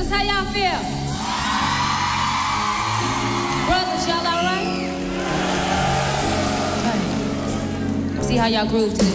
Sisters, how y'all feel? Brothers, y'all all right? See how y'all groove to this.